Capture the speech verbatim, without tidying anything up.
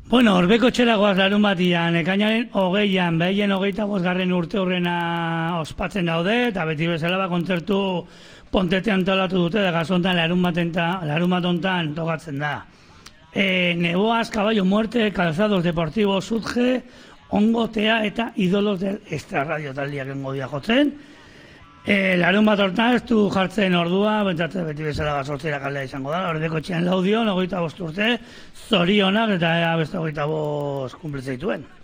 Bueno, Orbeko txeragoaz larun batian, ekainaren hogeian, behien hogeita bosgarren urte horrena ospatzen daude, eta beti bezala ba kontzertu Pontete antolatu dute, da gazontan larun batontan tokatzen da. E, Neboaz, Caballo Muerte, Calzados Deportivos, Sudge, Ongotea eta Idolos del Extrarradio taldiak engo dia jotzen. E, larun bat hortan ez du jartzen ordua, bentsatzen beti bezala gazortzera kaldea izango da, Orbeko txean laudion, hogeita bost urte, zorionak eta beste hogeita bost kumplitzea dituen.